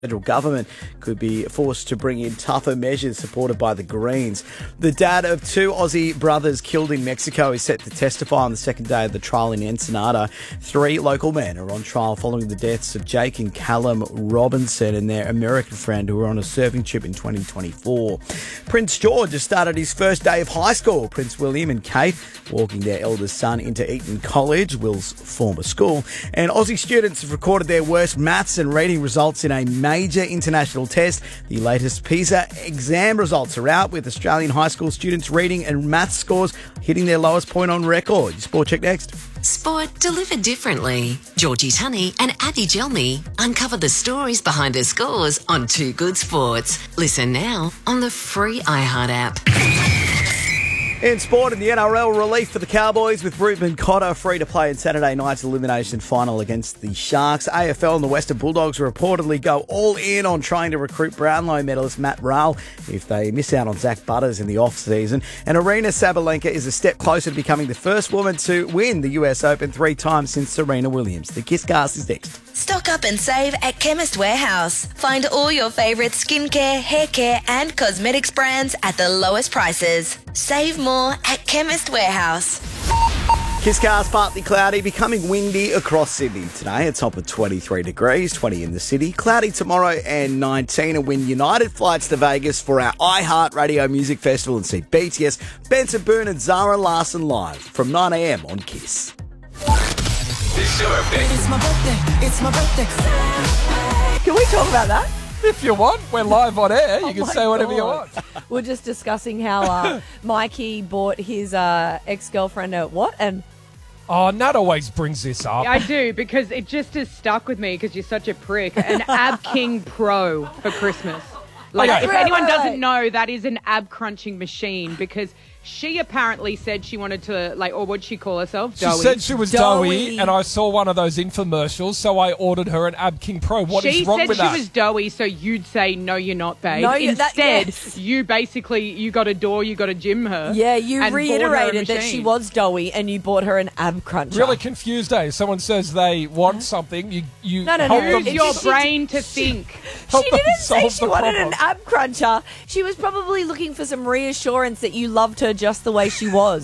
Federal government could be forced to bring in tougher measures supported by the Greens. The dad of two Aussie brothers killed in Mexico is set to testify on the second day of the trial in Ensenada. 3 local men are on trial following the deaths of Jake and Callum Robinson and their American friend who were on a surfing trip in 2024. Prince George has started his first day of high school. Prince William and Kate walking their eldest son into Eton College, Will's former school. And Aussie students have recorded their worst maths and reading results in a major international test. The latest PISA exam results are out, with Australian high school students' reading and maths scores hitting their lowest point on record. Sport Check next. Sport delivered differently. Georgie Tunney and Abby Gelmy uncover the stories behind the scores on Too Good Sports. Listen now on the free iHeart app. In sport, in the NRL, relief for the Cowboys with Ruben Cotter free to play in Saturday night's elimination final against the Sharks. AFL and the Western Bulldogs reportedly go all in on trying to recruit Brownlow medalist Matt Rowell if they miss out on Zach Butters in the off-season. And Arena Sabalenka is a step closer to becoming the first woman to win the US Open 3 times since Serena Williams. The Kisscast is next. Stock up and save at Chemist Warehouse. Find all your favourite skincare, hair care and cosmetics brands at the lowest prices. Save more at Chemist Warehouse. Kisscast partly cloudy, becoming windy across Sydney today. A top of 23 degrees, 20 in the city. Cloudy tomorrow and 19. And win United flights to Vegas for our iHeart Radio Music Festival and see BTS, Benson Boone and Zara Larson live from 9 a.m. on Kiss. It's your birthday. It's my birthday. It's my birthday. Can we talk about that? If you want, we're live on air. You can say whatever you want. We're just discussing how Mikey bought his ex-girlfriend a what? And Oh, Nat always brings this up. I do, because it just has stuck with me because you're such a prick. An Ab King Pro for Christmas. Like, Okay. if anyone doesn't know, that is an ab crunching machine, because she apparently said she wanted to, like, or what'd she call herself? She said she was doughy, and I saw one of those infomercials, so I ordered her an Ab King Pro. What is wrong with that? She said she was doughy, so you'd say, no, you're not, babe. No, Instead, you got a door, you got to gym her. yeah, you and bought her a reiterated that she machine. was doughy and you bought her an ab cruncher. Really confused, eh? Someone says they want something, you No, help them. Use your brain to think. help She them didn't say solve she the wanted problem. an ab cruncher. She was probably looking for some reassurance that you loved her just the way she was.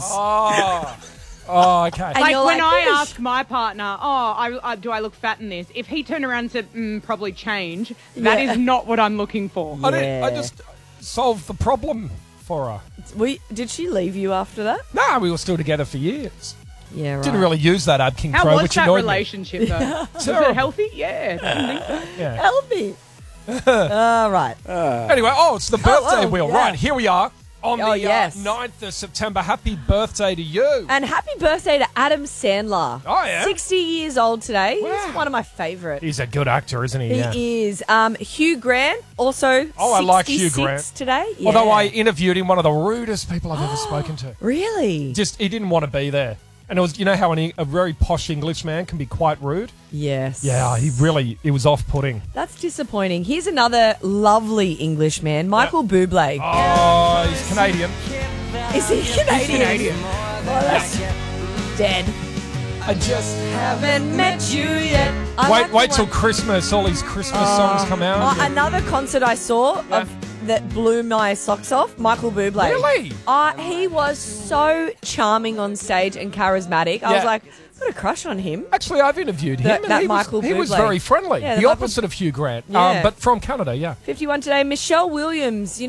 Oh, okay. And Like you're when I "Gosh." ask my partner, do I look fat in this? If he turned around and said, probably change, that is not what I'm looking for. I just solved the problem for her. Did she leave you after that? Nah, we were still together for years. Yeah, right. Didn't really use that Ab King How Pro, was which that annoyed relationship, though? Was Terrible. it healthy? Yeah. I didn't think so. me. Yeah. Help me. All right. Anyway, it's the birthday wheel. yeah. Right, here we are on the yes. 9th of September. Happy birthday to you. And happy birthday to Adam Sandler. Oh, yeah? 60 years old today. Wow. He's one of my favourites. He's a good actor, isn't he? He is. Hugh Grant, also I like Hugh 66 Grant. today. Yeah. Although I interviewed him, one of the rudest people I've ever spoken to. Really? He didn't want to be there. And it was, how a very posh English man can be quite rude? Yes. Yeah, he was off-putting. That's disappointing. Here's another lovely English man, Michael Bublé. Oh, he's Canadian. Is he Canadian? Oh, that's dead. I just Haven't met you yet. I like wait the till one- Christmas. All these Christmas songs come out. Oh, another concert I saw that blew my socks off, Michael Bublé. Really? He was so charming on stage and charismatic. I was like, I've got a crush on him. Actually, I've interviewed him, That and Michael he was Bublé. very friendly. Yeah, the the opposite of Hugh Grant, Yeah. but from Canada, yeah. 51 today. Michelle Williams,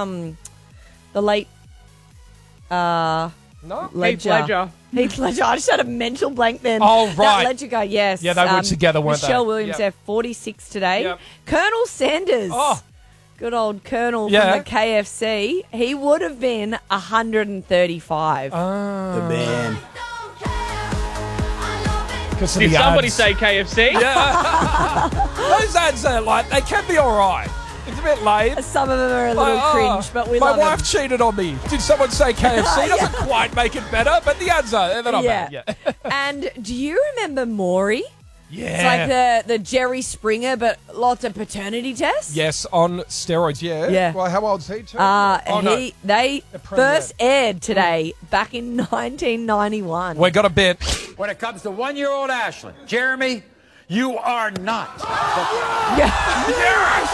the late No? Ledger. Ledger. Heath Ledger. I just had a mental blank then. Oh, That right. Ledger guy, yes. Yeah, they were together, weren't they? Michelle Williams, Yep. they're 46 today. Yep. Colonel Sanders. Oh. Good old Colonel Yeah. from the KFC. He would have been 135. The man. Because of Did the somebody ads. say KFC? Yeah. Those ads are they can be all right. It's a bit lame. Some of them are a little cringe, but we my love wife them. cheated on me. Did someone say KFC? Doesn't quite make it better, but the ads they're not bad. Yeah. And do you remember Maury? Yeah. It's like the Jerry Springer, but lots of paternity tests. Yes, on steroids, yeah. Yeah. Well, how old's he too? They The premiere. first aired today back in 1991. We got a bet. When it comes to 1-year-old Ashley, Jeremy, You are not. Yeah.